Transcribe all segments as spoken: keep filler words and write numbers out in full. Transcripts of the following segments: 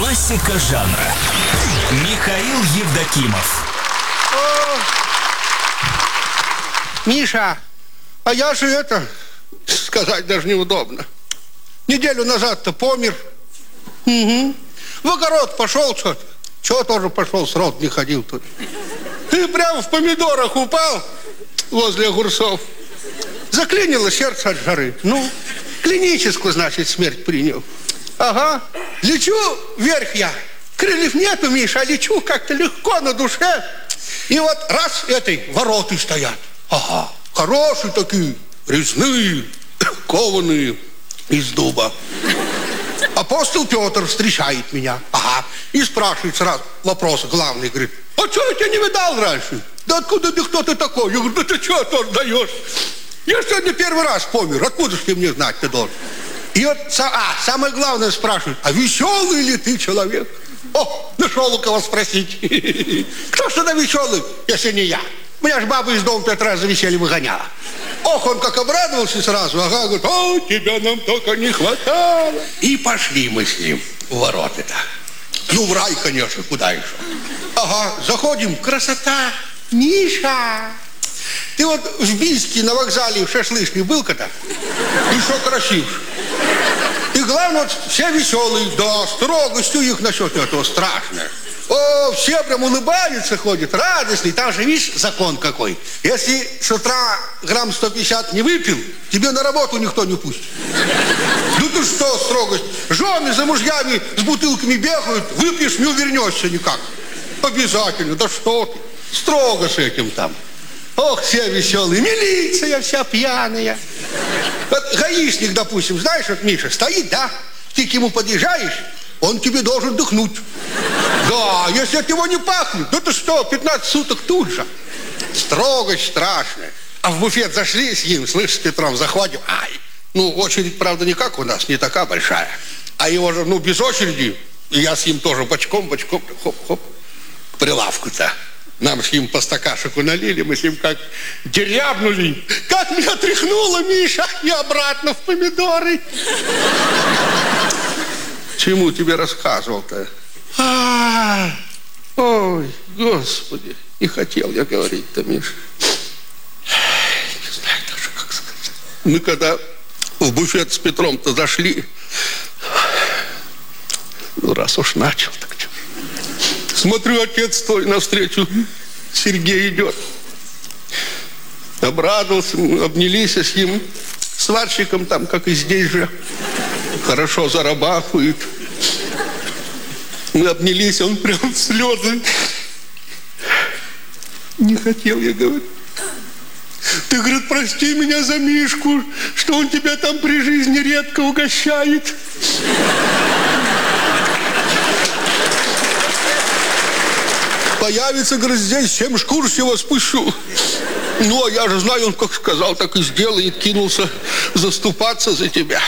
Классика жанра. Михаил Евдокимов. О, Миша, а я же это, сказать даже неудобно. Неделю назад-то помер. Угу. В огород пошел что-то. Чего тоже пошел, срок не ходил тут. Ты прямо в помидорах упал возле огурцов. Заклинило сердце от жары. Ну, клиническую, значит, смерть принял. Ага. Лечу вверх я. Крыльев нету, Миша, а лечу как-то легко на душе. И вот раз этой вороты стоят. Ага. Хорошие такие, резные, кованые из дуба. Апостол Петр встречает меня. Ага. И спрашивает сразу вопрос главный. Говорит, а что я тебя не видал раньше? Да откуда ты, кто ты такой? Я говорю, да ты что тоже даешь? Я сегодня первый раз помер. Откуда ж ты мне знать ты должен? И вот, а, самое главное спрашивает, а веселый ли ты человек? О, нашел у кого спросить. Кто ж тогда веселый, если не я? Меня ж баба из дома пять раз за веселье выгоняла. Ох, он как обрадовался сразу. Ага, говорит, о, тебя нам только не хватало. И пошли мы с ним в ворота-то. Ну, в рай, конечно, куда еще. Ага, заходим, красота. Миша, ты вот в Бийске на вокзале в шашлычный был когда? И что красив. И главное, вот все веселые. Да, строгостью их насчет этого страшная. О, все прям улыбаются, ходят, радостные. Там же, видишь, закон какой. Если с утра грамм сто пятьдесят не выпил, тебе на работу никто не пустит. Ну ты что, строгость? Жены за мужьями с бутылками бегают, выпьешь, не увернешься никак. Обязательно, да что ты. Строго с этим там. Ох, все веселые. Милиция вся пьяная. Вот гаишник, допустим, знаешь, вот Миша стоит, да? Ты к нему подъезжаешь, он тебе должен дыхнуть. Да, если от него не пахнет, ну ты что, пятнадцать суток тут же. Строгость страшная. А в буфет зашли с ним, слышь, с Петром, заходим. Ай, ну, очередь, правда, не как у нас, не такая большая. А его же, ну, без очереди. И я с ним тоже бочком, бочком, хоп-хоп, к прилавку-то. Нам с ним по стакашику налили, мы с ним как дерябнули. Как меня тряхнуло, Миша, и обратно в помидоры. Чему тебе рассказывал-то? А, ой, Господи, не хотел я говорить-то, Миша. Не знаю даже, как сказать. Мы когда в буфет с Петром-то зашли, ну, раз уж начал, так что. Смотрю, отец твой навстречу, Сергей идет. Обрадовался, мы обнялись с ним, сварщиком там, как и здесь же. Хорошо зарабатывает. Мы обнялись, он прям в слезы. Не хотел я говорить. Ты, говорит, прости меня за Мишку, что он тебя там при жизни редко угощает. Появится, говорит, здесь, семь шкур с его спущу. Ну, а я же знаю, он как сказал, так и сделает, кинулся заступаться за тебя.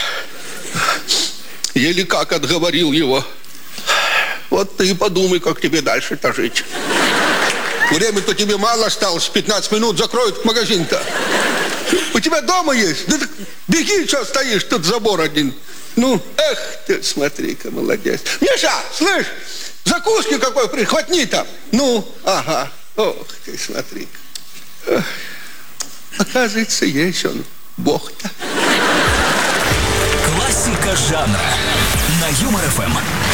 Еле как отговорил его. Вот ты и подумай, как тебе дальше-то жить. Время-то тебе мало осталось, пятнадцать минут закроют магазин-то. У тебя дома есть? Да так беги, что стоишь, тут забор один. Ну, эх ты, смотри-ка, молодец. Миша, слышь, закуски какой прихватни там. Ну, ага, ох ты, смотри-ка. Оказывается, есть он, Бог-то. Классика жанра на Юмор ФМ.